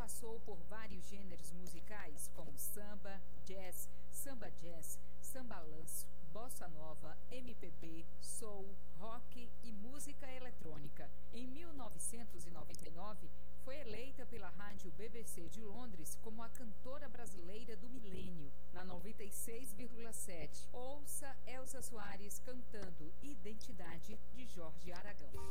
passou por vários gêneros musicais, como samba, jazz, samba-lanço, bossa nova, MPB, soul, rock e música eletrônica. Em 1999, foi eleita pela rádio BBC de Londres como a cantora brasileira do milênio. Na 96,7, ouça Elza Soares cantando Identidade, de Jorge Aragão.